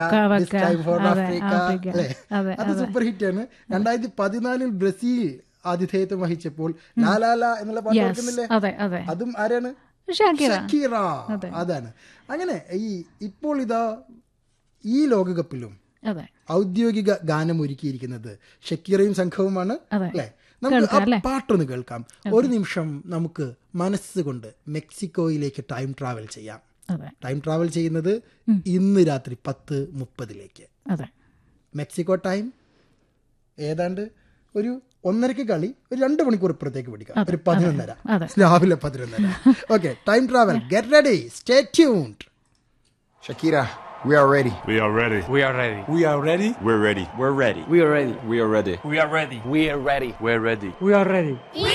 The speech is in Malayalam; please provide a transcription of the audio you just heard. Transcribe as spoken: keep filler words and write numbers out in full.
This time for Africa. അല്ലേ? അത് സൂപ്പർ ഹിറ്റ് ആണ്. രണ്ടായിരത്തി പതിനാലിൽ ബ്രസീൽ ആതിഥേയത്വം വഹിച്ചപ്പോൾ ലാലാല എന്നുള്ള പാട്ട് ഓർക്കുന്നില്ലേ? അതും ആരാണ്? ഷക്കീറ. അതാണ്. അങ്ങനെ ഈ ഇപ്പോൾ ഇതാ ഈ ലോകകപ്പിലും ഔദ്യോഗിക ഗാനം ഒരുക്കിയിരിക്കുന്നത് ഷക്കീറയും സംഘവുമാണ്. അല്ലേ? നമുക്ക് ആ പാട്ടൊന്ന് കേൾക്കാം. ഒരു നിമിഷം നമുക്ക് മനസ്സുകൊണ്ട് മെക്സിക്കോയിലേക്ക് ടൈം ട്രാവൽ ചെയ്യാം. ടൈം ട്രാവൽ ചെയ്യുന്നത് ഇന്ന് രാത്രി പത്ത് മുപ്പതിലേക്ക്. മെക്സിക്കോ ടൈം ഏതാണ്ട് ഒരു ഒന്നരക്ക് കളി ഒരു രണ്ട് മണിക്കൂർ ഇപ്പുറത്തേക്ക് പിടിക്കാം. ഒരു പതിനൊന്നര, രാവിലെ പതിനൊന്നര. Okay, time travel. Get ready, stay tuned. Shakira, we are ready. We are ready. We are ready. We are ready. We're ready. We're ready. We are ready. We are ready. We are ready. We are ready. We're ready. We are ready.